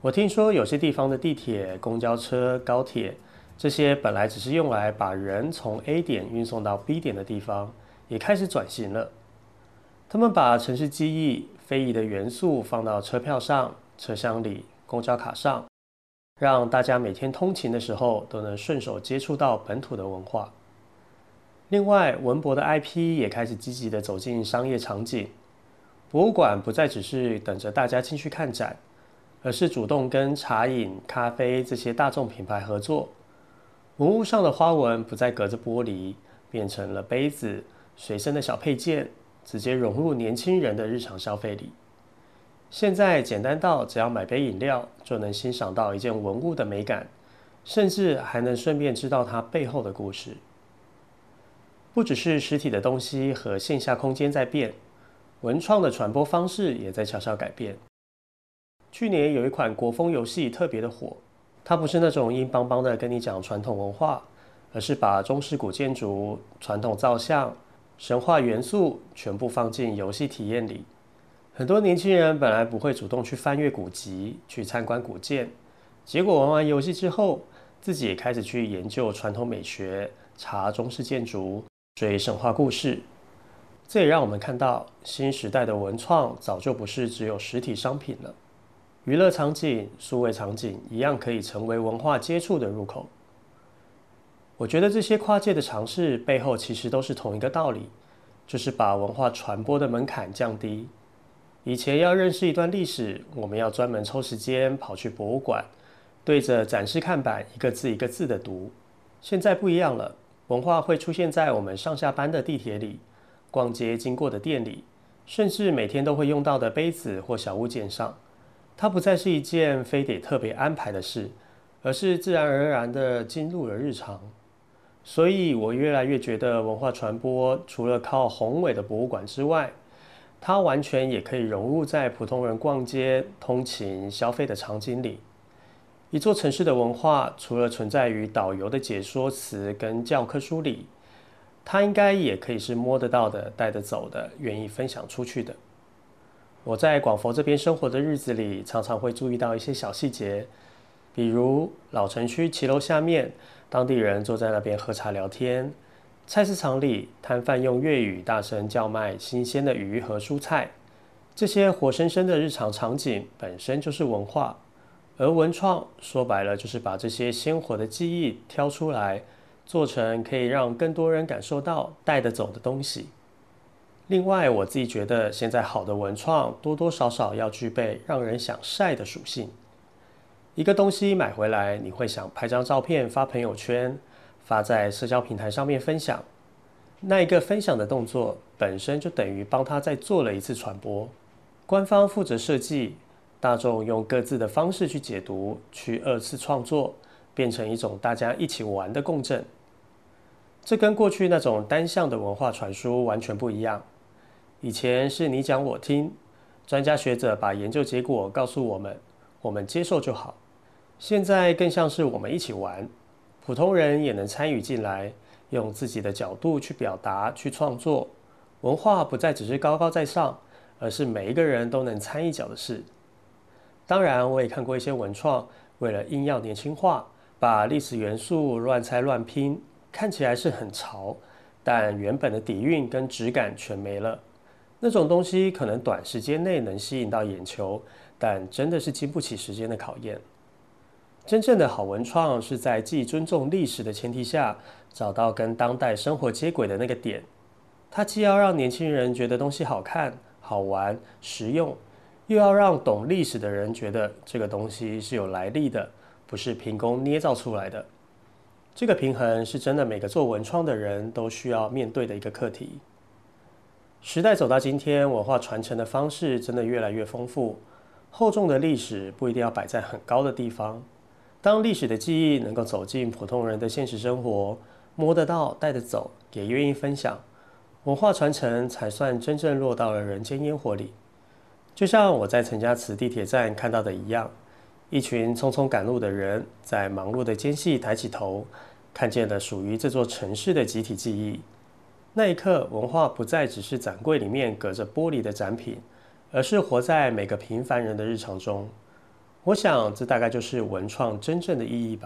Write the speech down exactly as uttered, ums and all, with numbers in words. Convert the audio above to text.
我听说有些地方的地铁、公交车、高铁，这些本来只是用来把人从 A 点运送到 B 点的地方，也开始转型了。他们把城市记忆、非遗的元素放到车票上、车厢里、公交卡上，让大家每天通勤的时候都能顺手接触到本土的文化。另外，文博的 I P 也开始积极地走进商业场景，博物馆不再只是等着大家进去看展，而是主动跟茶饮、咖啡这些大众品牌合作。文物上的花纹不再隔着玻璃，变成了杯子、随身的小配件，直接融入年轻人的日常消费里。现在简单到只要买杯饮料，就能欣赏到一件文物的美感，甚至还能顺便知道它背后的故事。不只是实体的东西和线下空间在变，文创的传播方式也在悄悄改变。去年有一款国风游戏特别的火，它不是那种硬邦邦的跟你讲传统文化，而是把中式古建筑、传统造像、神话元素全部放进游戏体验里。很多年轻人本来不会主动去翻阅古籍、去参观古建，结果玩完游戏之后，自己也开始去研究传统美学、查中式建筑、追神话故事。这也让我们看到，新时代的文创早就不是只有实体商品了。娱乐场景、数位场景一样可以成为文化接触的入口。我觉得这些跨界的尝试背后其实都是同一个道理，就是把文化传播的门槛降低。以前要认识一段历史，我们要专门抽时间跑去博物馆，对着展示看板一个字一个字的读。现在不一样了，文化会出现在我们上下班的地铁里、逛街经过的店里，甚至每天都会用到的杯子或小物件上。它不再是一件非得特别安排的事，而是自然而然地进入了日常。所以我越来越觉得文化传播除了靠宏伟的博物馆之外，它完全也可以融入在普通人逛街、通勤、消费的场景里。一座城市的文化，除了存在于导游的解说词跟教科书里，它应该也可以是摸得到的、带得走的、愿意分享出去的。我在广佛这边生活的日子里，常常会注意到一些小细节，比如老城区骑楼下面，当地人坐在那边喝茶聊天；菜市场里，摊贩用粤语大声叫卖新鲜的鱼和蔬菜。这些活生生的日常场景本身就是文化，而文创说白了就是把这些鲜活的记忆挑出来，做成可以让更多人感受到、带得走的东西。另外，我自己觉得现在好的文创多多少少要具备让人想晒的属性。一个东西买回来，你会想拍张照片发朋友圈，发在社交平台上面分享。那一个分享的动作本身就等于帮他再做了一次传播。官方负责设计，大众用各自的方式去解读，去二次创作，变成一种大家一起玩的共振。这跟过去那种单向的文化传输完全不一样。以前是你讲我听，专家学者把研究结果告诉我们，我们接受就好。现在更像是我们一起玩，普通人也能参与进来，用自己的角度去表达、去创作。文化不再只是高高在上，而是每一个人都能参一脚的事。当然，我也看过一些文创，为了硬要年轻化，把历史元素乱猜乱拼，看起来是很潮，但原本的底蕴跟质感全没了。那种东西可能短时间内能吸引到眼球，但真的是经不起时间的考验。真正的好文创是在既尊重历史的前提下，找到跟当代生活接轨的那个点。它既要让年轻人觉得东西好看、好玩、实用，又要让懂历史的人觉得这个东西是有来历的，不是凭空捏造出来的。这个平衡是真的每个做文创的人都需要面对的一个课题。时代走到今天，文化传承的方式真的越来越丰富，厚重的历史不一定要摆在很高的地方。当历史的记忆能够走进普通人的现实生活，摸得到、带得走，也愿意分享，文化传承才算真正落到了人间烟火里。就像我在陈家祠地铁站看到的一样，一群匆匆赶路的人在忙碌的间隙抬起头，看见了属于这座城市的集体记忆。那一刻，文化不再只是展柜里面隔着玻璃的展品，而是活在每个平凡人的日常中。 我想这大概就是文创真正的意义吧。